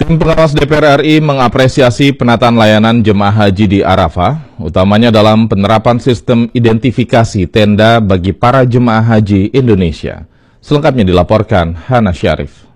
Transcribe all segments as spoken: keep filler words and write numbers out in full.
Tim pengawas D P R R I mengapresiasi penataan layanan jemaah haji di Arafah, utamanya dalam penerapan sistem identifikasi tenda bagi para jemaah haji Indonesia. Selengkapnya dilaporkan Hana Syarif.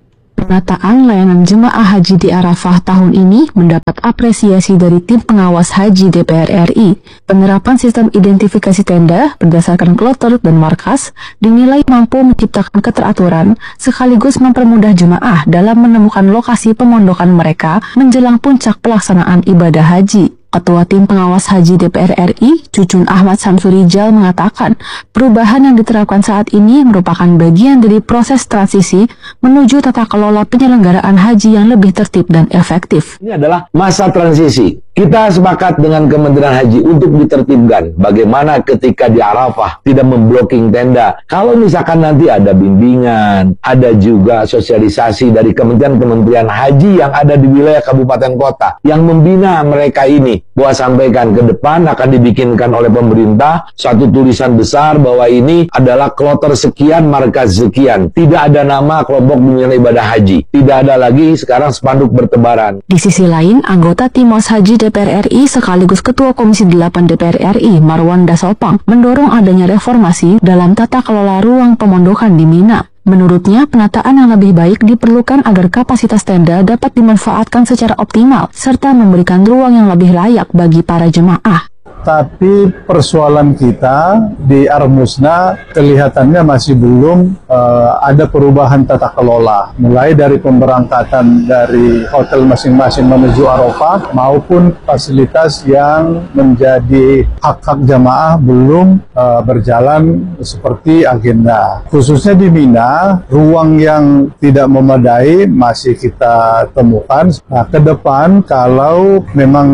Penataan layanan jemaah haji di Arafah tahun ini mendapat apresiasi dari tim pengawas haji D P R R I. Penerapan sistem identifikasi tenda berdasarkan kloter dan markas dinilai mampu menciptakan keteraturan sekaligus mempermudah jemaah dalam menemukan lokasi pemondokan mereka menjelang puncak pelaksanaan ibadah haji. Ketua Tim Pengawas Haji D P R R I, Cucun Ahmad Samsurijal mengatakan, perubahan yang diterapkan saat ini merupakan bagian dari proses transisi menuju tata kelola penyelenggaraan haji yang lebih tertib dan efektif. Ini adalah masa transisi. Kita sepakat dengan Kementerian Haji untuk ditertibkan bagaimana ketika di Arafah tidak membloking tenda. Kalau misalkan nanti ada bimbingan, ada juga sosialisasi dari kementerian-kementerian haji yang ada di wilayah kabupaten kota yang membina mereka ini, bahwa sampaikan ke depan akan dibikinkan oleh pemerintah satu tulisan besar bahwa ini adalah kloter sekian, markas sekian. Tidak ada nama kelompok bimbingan ibadah haji. Tidak ada lagi sekarang spanduk bertebaran. Di sisi lain, anggota Timos Haji D P R R I sekaligus Ketua Komisi delapan D P R R I Marwan Dasopang mendorong adanya reformasi dalam tata kelola ruang pemondokan di Mina. Menurutnya, penataan yang lebih baik diperlukan agar kapasitas tenda dapat dimanfaatkan secara optimal serta memberikan ruang yang lebih layak bagi para jemaah. Tapi persoalan kita di Armusna kelihatannya masih belum uh, ada perubahan tata kelola. Mulai dari pemberangkatan dari hotel masing-masing menuju Arafah maupun fasilitas yang menjadi hak-hak jamaah belum uh, berjalan seperti agenda. Khususnya di Mina, ruang yang tidak memadai masih kita temukan. Nah, ke depan kalau memang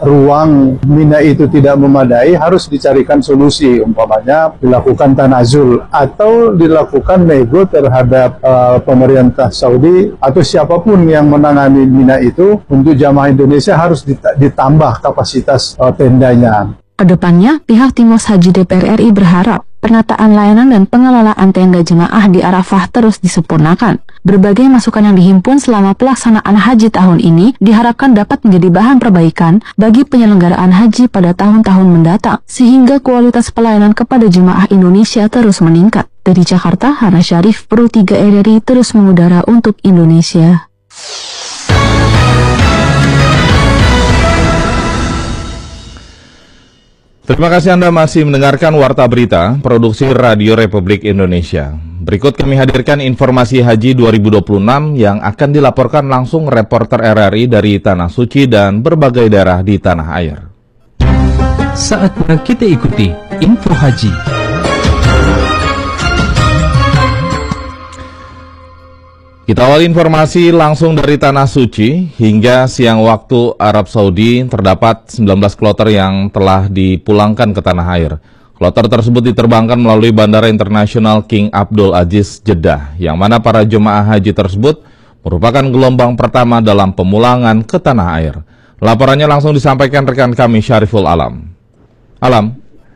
ruang Mina itu tidak memadai, harus dicarikan solusi, umpamanya dilakukan tanazul atau dilakukan nego terhadap uh, pemerintah Saudi atau siapapun yang menangani Mina itu untuk jamaah Indonesia harus ditambah kapasitas uh, tendanya. Kedepannya, pihak Timos Haji D P R R I berharap penataan layanan dan pengelolaan tenda jemaah di Arafah terus disempurnakan. Berbagai masukan yang dihimpun selama pelaksanaan haji tahun ini diharapkan dapat menjadi bahan perbaikan bagi penyelenggaraan haji pada tahun-tahun mendatang, sehingga kualitas pelayanan kepada jemaah Indonesia terus meningkat. Dari Jakarta, Hana Syarif, Pro tiga R R I terus mengudara untuk Indonesia. Terima kasih Anda masih mendengarkan Warta Berita, produksi Radio Republik Indonesia. Berikut kami hadirkan informasi Haji dua ribu dua puluh enam yang akan dilaporkan langsung reporter R R I dari Tanah Suci dan berbagai daerah di tanah air. Saatnya kita ikuti Info Haji. Kita awali informasi langsung dari Tanah Suci. Hingga siang waktu Arab Saudi terdapat sembilan belas kloter yang telah dipulangkan ke tanah air. Kloter tersebut diterbangkan melalui Bandara Internasional King Abdul Aziz Jeddah, yang mana para jemaah haji tersebut merupakan gelombang pertama dalam pemulangan ke tanah air. Laporannya langsung disampaikan rekan kami Syariful Alam. Alam.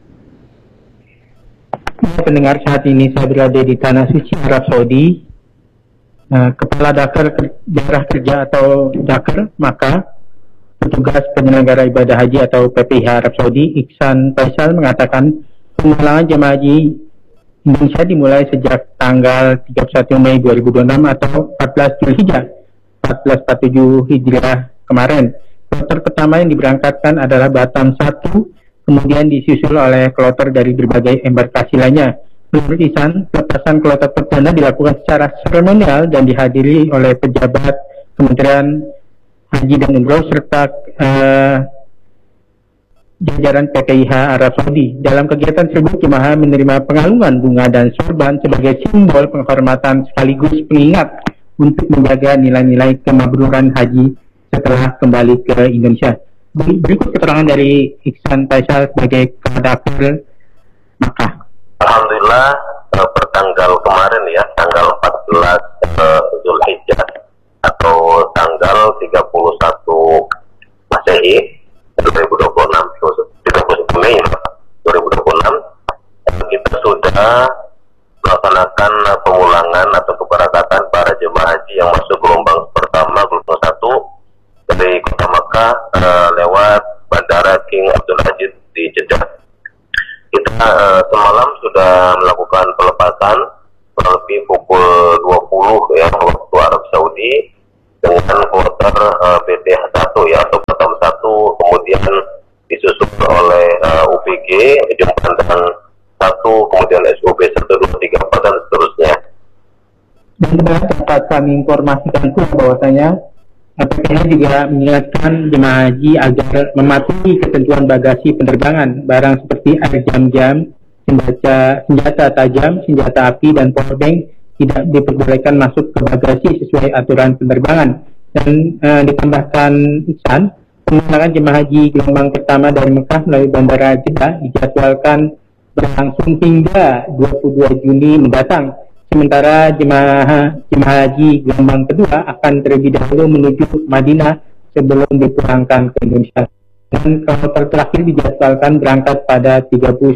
Pendengar, saat ini saya berada di Tanah Suci Arab Saudi. Nah, Kepala Dakar Daerah Kerja atau Dakar, maka petugas penyelenggara ibadah haji atau P P I H Arab Saudi, Iksan Faisal, mengatakan pemulangan jemaah haji Indonesia dimulai sejak tanggal tiga puluh satu Mei dua ribu dua puluh enam atau empat belas Zulhijjah empat belas empat puluh tujuh Hijriah kemarin. Kloter pertama yang diberangkatkan adalah Batam satu, kemudian disusul oleh kloter dari berbagai embarkasi lainnya. Menurut Ihsan, pelepasan kloter perdana dilakukan secara seremonial dan dihadiri oleh pejabat Kementerian Haji dan Umroh serta uh, jajaran P P I H Arab Saudi. Dalam kegiatan tersebut, jemaah menerima pengalungan bunga dan sorban sebagai simbol penghormatan sekaligus pengingat untuk menjaga nilai-nilai kemabruran haji setelah kembali ke Indonesia. Berikut keterangan dari Iksan Faisal sebagai Kepala Dakar Makkah. Alhamdulillah eh, pertanggal kemarin ya, tanggal empat belas eh, Zulhijjah atau tanggal tiga puluh satu Masehi dua ribu dua puluh enam, tiga puluh satu Mei dua ribu dua puluh enam, kita sudah melaksanakan pemulangan atau keberangkatan para jemaah haji yang masuk gelombang pertama, gelombang dapat kami informasikan pula bahwasanya P P H juga mengingatkan jemaah haji agar mematuhi ketentuan bagasi penerbangan barang seperti air jam-jam, senjata, senjata tajam, senjata api, dan powerbank tidak diperbolehkan masuk ke bagasi sesuai aturan penerbangan. Dan uh, ditambahkan Ihsan, penerbangan jemaah haji gelombang pertama dari Mekah melalui Bandara Jeddah dijadwalkan berlangsung hingga dua puluh dua Juni mendatang. Sementara jemaah jemaah haji gelombang kedua akan terlebih dahulu menuju Madinah sebelum dipulangkan ke Indonesia. Dan kloter terakhir dijadwalkan berangkat pada tiga puluh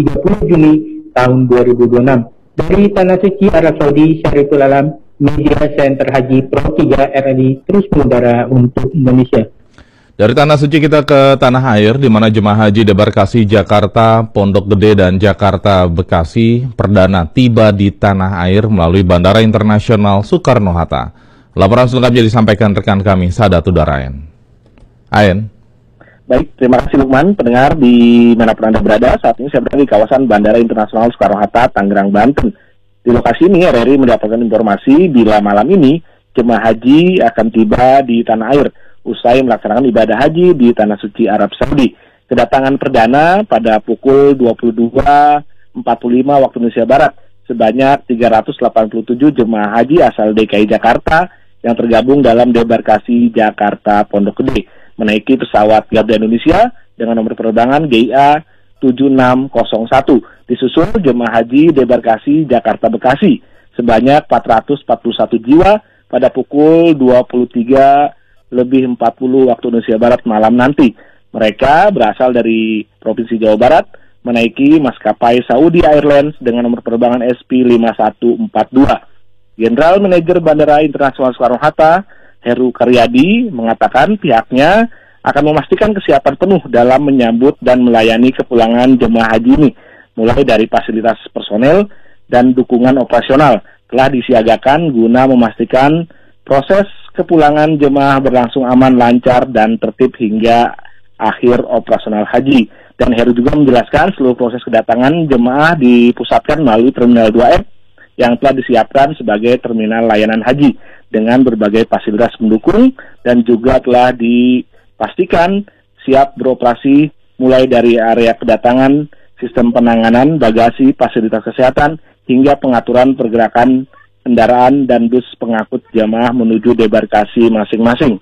Juni tahun dua ribu dua puluh enam. Dari Tanah Suci Arab Saudi, Syariful Alam, Media Center Haji Pro tiga R R I terus mengudara untuk Indonesia. Dari Tanah Suci kita ke Tanah Air, di mana jemaah haji debarkasi Jakarta, Pondok Gede, dan Jakarta Bekasi perdana tiba di Tanah Air melalui Bandara Internasional Soekarno-Hatta. Laporan selengkapnya disampaikan rekan kami, Sadatud Darayan. Ayen. Baik, terima kasih Lukman. Pendengar di manapun Anda berada, saat ini saya berada di kawasan Bandara Internasional Soekarno-Hatta, Tangerang, Banten. Di lokasi ini R R I mendapatkan informasi bila malam ini jemaah haji akan tiba di Tanah Air usai melaksanakan ibadah haji di Tanah Suci Arab Saudi. Kedatangan perdana pada pukul dua puluh dua empat puluh lima waktu Indonesia Barat. Sebanyak tiga ratus delapan puluh tujuh jemaah haji asal D K I Jakarta yang tergabung dalam debarkasi Jakarta Pondok Gede menaiki pesawat Garuda Indonesia dengan nomor penerbangan G I A tujuh enam nol satu. Disusul jemaah haji debarkasi Jakarta Bekasi sebanyak empat ratus empat puluh satu jiwa pada pukul dua puluh tiga lebih empat puluh waktu Indonesia Barat malam nanti. Mereka berasal dari Provinsi Jawa Barat, menaiki maskapai Saudi Airlines dengan nomor penerbangan S P lima satu empat dua. General Manager Bandara Internasional Soekarno-Hatta, Heru Karyadi, mengatakan pihaknya akan memastikan kesiapan penuh dalam menyambut dan melayani kepulangan jemaah haji ini, mulai dari fasilitas personel dan dukungan operasional telah disiagakan guna memastikan proses kepulangan jemaah berlangsung aman, lancar, dan tertib hingga akhir operasional haji. Dan Heru juga menjelaskan seluruh proses kedatangan jemaah dipusatkan melalui Terminal dua F yang telah disiapkan sebagai terminal layanan haji dengan berbagai fasilitas pendukung dan juga telah dipastikan siap beroperasi mulai dari area kedatangan, sistem penanganan, bagasi, fasilitas kesehatan, hingga pengaturan pergerakan kendaraan dan bus pengangkut jamaah menuju debarkasi masing-masing.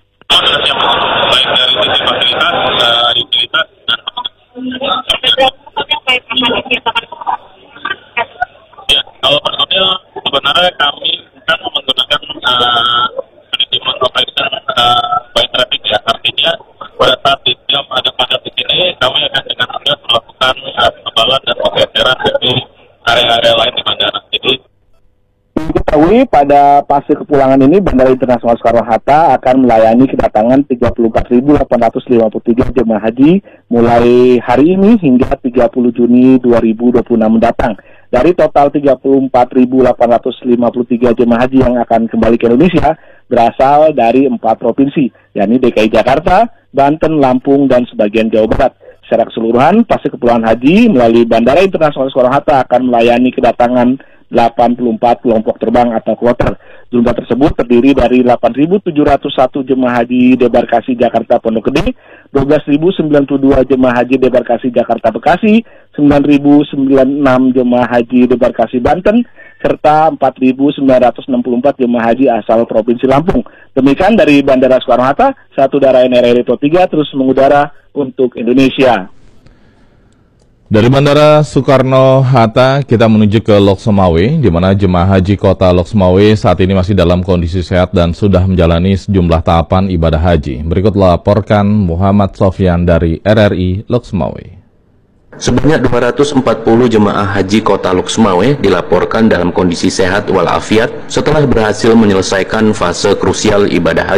Baik dari sisi fasilitas, utilitas, ya, kalau personil sebenarnya kami kan menggunakan manajemen uh, operation uh, by traffic ya, artinya pada saat di jam ada padat di sini kami akan dengan tegas melakukan uh, penebalan dan penggeseran dari area-area lain di bandara. Jadi diketahui pada fase kepulangan ini Bandara Internasional Soekarno-Hatta akan melayani kedatangan tiga puluh empat ribu delapan ratus lima puluh tiga jemaah haji mulai hari ini hingga tiga puluh Juni dua ribu dua puluh enam mendatang. Dari total tiga puluh empat ribu delapan ratus lima puluh tiga jemaah haji yang akan kembali ke Indonesia berasal dari empat provinsi, yakni D K I Jakarta, Banten, Lampung, dan sebagian Jawa Barat. Secara keseluruhan, fase kepulangan haji melalui Bandara Internasional Soekarno-Hatta akan melayani kedatangan delapan puluh empat kelompok terbang atau kloter. Jumlah tersebut terdiri dari delapan ribu tujuh ratus satu jemaah haji debarkasi Jakarta Pondok Gede, dua belas ribu sembilan puluh dua jemaah haji debarkasi Jakarta Bekasi, sembilan ribu sembilan puluh enam jemaah haji debarkasi Banten, serta empat ribu sembilan ratus enam puluh empat jemaah haji asal Provinsi Lampung. Demikian dari Bandara Soekarno-Hatta, satu Darayan R R I Pro tiga terus mengudara untuk Indonesia. Dari Bandara Soekarno-Hatta kita menuju ke Lok Sumawe, di mana jemaah haji kota Lok Sumawe saat ini masih dalam kondisi sehat dan sudah menjalani sejumlah tahapan ibadah haji. Berikut laporkan Muhammad Sofyan dari R R I Lok Sumawe. Sebanyak dua ratus empat puluh jemaah haji kota Lok Sumawe dilaporkan dalam kondisi sehat walafiat setelah berhasil menyelesaikan fase krusial ibadah haji.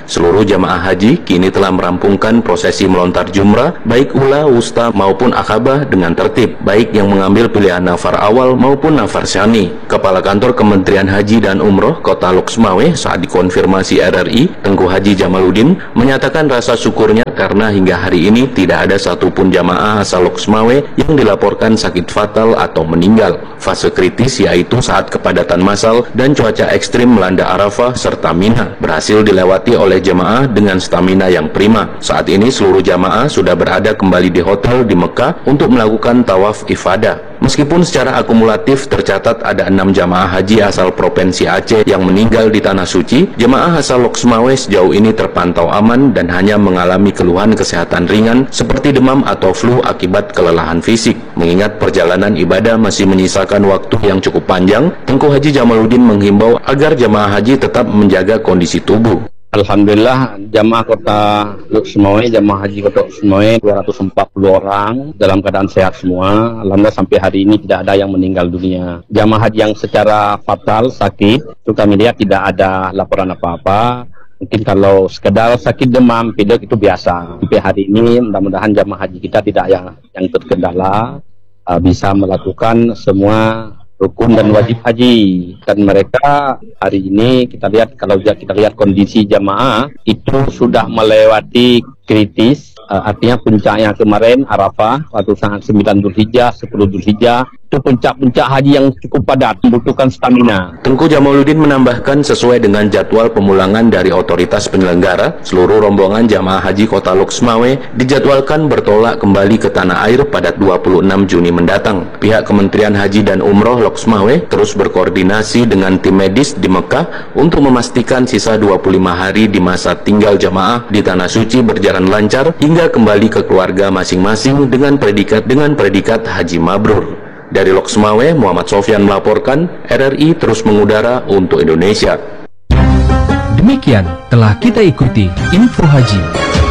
Seluruh jamaah haji kini telah merampungkan prosesi melontar jumrah, baik ula, wusta maupun akabah dengan tertib, baik yang mengambil pilihan nafar awal maupun nafar syani. Kepala Kantor Kementerian Haji dan Umroh Kota Lok Sumawe saat dikonfirmasi R R I, Tengku Haji Jamaluddin, menyatakan rasa syukurnya karena hingga hari ini tidak ada satupun jamaah asal Lok Sumawe yang dilaporkan sakit fatal atau meninggal. Fase kritis yaitu saat kepadatan massal dan cuaca ekstrim melanda Arafah serta Mina berhasil dilewati oleh jemaah dengan stamina yang prima. Saat ini seluruh jamaah sudah berada kembali di hotel di Mekah untuk melakukan tawaf ifadah. Meskipun secara akumulatif tercatat ada enam jamaah haji asal Provinsi Aceh yang meninggal di Tanah Suci, jemaah asal Lok Sumawe sejauh ini terpantau aman dan hanya mengalami keluhan kesehatan ringan seperti demam atau flu akibat kelelahan fisik. Mengingat perjalanan ibadah masih menyisakan waktu yang cukup panjang, Tengku Haji Jamaluddin menghimbau agar jemaah haji tetap menjaga kondisi tubuh. Alhamdulillah, jamaah kota Lok Sumawe, jamaah haji kota Lok Sumawe dua ratus empat puluh orang dalam keadaan sehat semua. Alhamdulillah sampai hari ini tidak ada yang meninggal dunia. Jamaah haji yang secara fatal sakit, itu kami lihat tidak ada laporan apa-apa. Mungkin kalau sekedar sakit demam, pilek itu biasa. Sampai hari ini mudah-mudahan jamaah haji kita tidak yang yang terkendala, uh, bisa melakukan semua rukun dan wajib haji. Dan mereka hari ini kita lihat, kalau kita lihat kondisi jamaah itu sudah melewati kritis, uh, artinya puncaknya kemarin Arafah waktu tanggal sembilan Dzulhijjah, sepuluh Dzulhijjah, itu puncak-puncak haji yang cukup padat, membutuhkan stamina. Tengku Jamaluddin menambahkan sesuai dengan jadwal pemulangan dari otoritas penyelenggara, seluruh rombongan jamaah haji kota Lok Sumawe dijadwalkan bertolak kembali ke tanah air pada dua puluh enam Juni mendatang. Pihak Kementerian Haji dan Umroh Lok Sumawe terus berkoordinasi dengan tim medis di Mekah untuk memastikan sisa dua puluh lima hari di masa tinggal jamaah di Tanah Suci berjalan lancar hingga kembali ke keluarga masing-masing dengan predikat dengan predikat haji mabrur. Dari Lok Sumawe, Muhammad Sofyan melaporkan, R R I terus mengudara untuk Indonesia. Demikian telah kita ikuti Info Haji.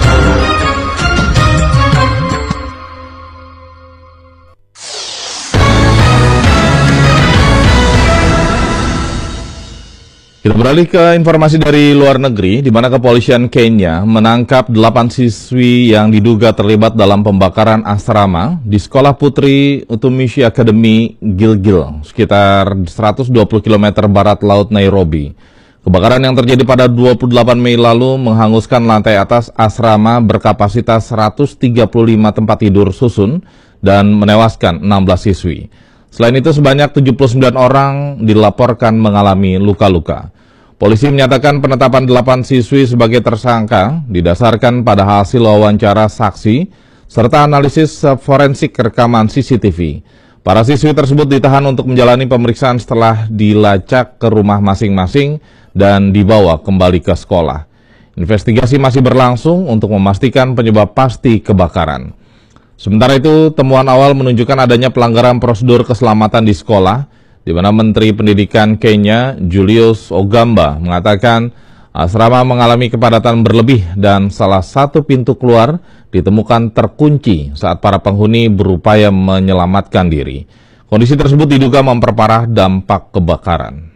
Kita beralih ke informasi dari luar negeri, di mana kepolisian Kenya menangkap delapan siswi yang diduga terlibat dalam pembakaran asrama di Sekolah Putri Utumishi Academy, Gilgil, sekitar seratus dua puluh kilometer barat laut Nairobi. Kebakaran yang terjadi pada dua puluh delapan Mei lalu menghanguskan lantai atas asrama berkapasitas seratus tiga puluh lima tempat tidur susun dan menewaskan enam belas siswi. Selain itu, sebanyak tujuh puluh sembilan orang dilaporkan mengalami luka-luka. Polisi menyatakan penetapan delapan siswi sebagai tersangka didasarkan pada hasil wawancara saksi serta analisis forensik rekaman C C T V. Para siswi tersebut ditahan untuk menjalani pemeriksaan setelah dilacak ke rumah masing-masing dan dibawa kembali ke sekolah. Investigasi masih berlangsung untuk memastikan penyebab pasti kebakaran. Sementara itu, temuan awal menunjukkan adanya pelanggaran prosedur keselamatan di sekolah, di mana Menteri Pendidikan Kenya, Julius Ogamba, mengatakan asrama mengalami kepadatan berlebih dan salah satu pintu keluar ditemukan terkunci saat para penghuni berupaya menyelamatkan diri. Kondisi tersebut diduga memperparah dampak kebakaran.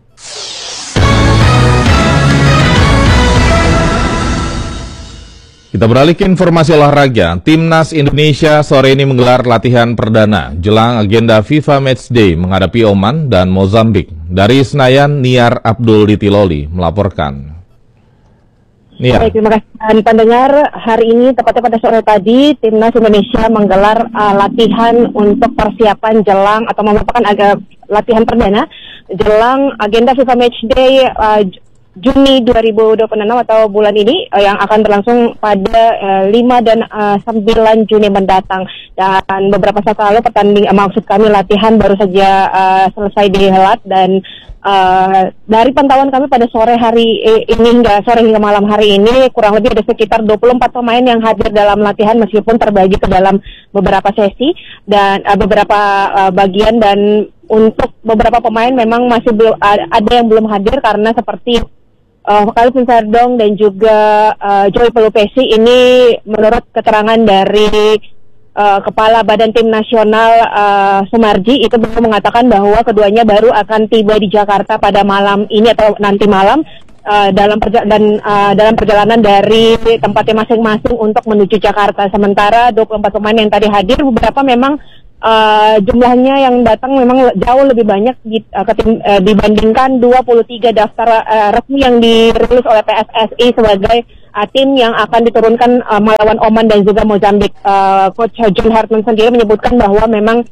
Kita beralih ke informasi olahraga. Timnas Indonesia sore ini menggelar latihan perdana jelang agenda FIFA Matchday menghadapi Oman dan Mozambik. Dari Senayan, Niar Abdul Ditiloli melaporkan. Niar. Baik, terima kasih. Dan pendengar, hari ini tepatnya pada sore tadi Timnas Indonesia menggelar uh, latihan untuk persiapan jelang atau merupakan agak latihan perdana jelang agenda FIFA Matchday uh, Juni dua ribu dua puluh enam atau bulan ini uh, yang akan berlangsung pada uh, lima dan uh, sembilan Juni mendatang. Dan beberapa saat lalu pertanding uh, maksud kami latihan baru saja uh, selesai dihelat dan uh, dari pantauan kami pada sore hari ini hingga sore hingga malam hari ini kurang lebih ada sekitar dua puluh empat pemain yang hadir dalam latihan meskipun terbagi ke dalam beberapa sesi dan uh, beberapa uh, bagian, dan untuk beberapa pemain memang masih belum uh, ada yang belum hadir karena seperti Uh, Calvin Verdong dan juga uh, Joy Pelupesi ini menurut keterangan dari uh, Kepala Badan Tim Nasional uh, Sumarji itu baru mengatakan bahwa keduanya baru akan tiba di Jakarta pada malam ini atau nanti malam uh, dalam perja- dan uh, dalam perjalanan dari tempatnya masing-masing untuk menuju Jakarta. Sementara dua puluh empat pemain yang tadi hadir, beberapa memang uh, jumlahnya yang datang memang jauh lebih banyak di, uh, ketim- uh, dibandingkan dua puluh tiga daftar uh, resmi yang dirilis oleh P S S I sebagai uh, tim yang akan diturunkan uh, melawan Oman dan juga Mozambik. Uh, Coach John Hartman sendiri menyebutkan bahwa memang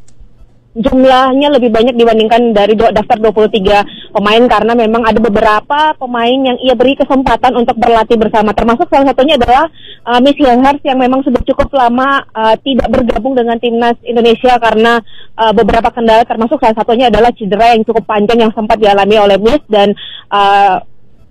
jumlahnya lebih banyak dibandingkan dari daftar dua puluh tiga pemain karena memang ada beberapa pemain yang ia beri kesempatan untuk berlatih bersama, termasuk salah satunya adalah uh, Miss Hilhers yang memang sudah cukup lama uh, tidak bergabung dengan timnas Indonesia karena uh, beberapa kendala, termasuk salah satunya adalah cedera yang cukup panjang yang sempat dialami oleh Miss. Dan uh,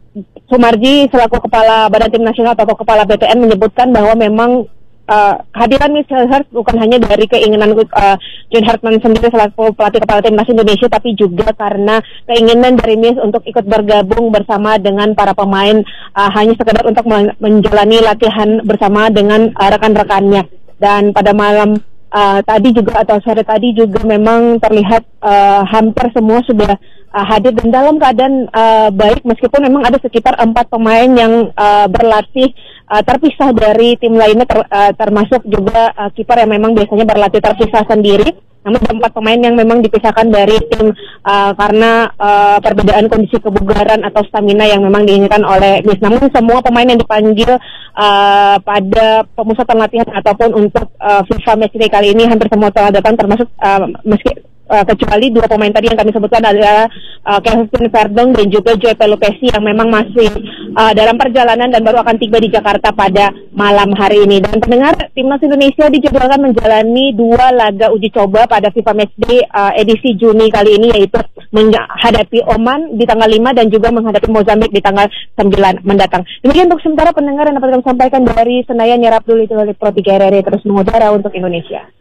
Sumarji selaku kepala Badan Tim Nasional atau kepala B T N menyebutkan bahwa memang Uh, kehadiran Miss Hilhers bukan hanya dari keinginan uh, John Hartman sendiri selaku pelatih kepala timnas Indonesia, tapi juga karena keinginan dari Miss untuk ikut bergabung bersama dengan para pemain, uh, hanya sekedar untuk menjalani latihan bersama dengan uh, rekan-rekannya. Dan pada malam uh, tadi juga atau sore tadi juga memang terlihat uh, hampir semua sudah uh, hadir dan dalam keadaan uh, baik, meskipun memang ada sekitar empat pemain yang uh, berlatih Uh, terpisah dari tim lainnya, ter, uh, termasuk juga uh, kiper yang memang biasanya berlatih terpisah sendiri. Namun ada empat pemain yang memang dipisahkan dari tim uh, karena uh, perbedaan kondisi kebugaran atau stamina yang memang diinginkan oleh Miss. Namun semua pemain yang dipanggil uh, pada pemusatan latihan ataupun untuk uh, FIFA Matchday kali ini hampir semua telah datang, termasuk uh, meski Uh, kecuali dua pemain tadi yang kami sebutkan adalah uh, Kevin Verdong dan juga Joy Pelupesi yang memang masih uh, dalam perjalanan dan baru akan tiba di Jakarta pada malam hari ini. Dan pendengar, timnas Indonesia dijadwalkan menjalani dua laga uji coba pada FIFA Matchday uh, edisi Juni kali ini, yaitu menghadapi Oman di tanggal lima dan juga menghadapi Mozambik di tanggal sembilan mendatang. Demikian untuk sementara pendengar yang dapat kami sampaikan dari Senayan, Nyerap dulu itu oleh Pro tiga R R I terus mengudara untuk Indonesia.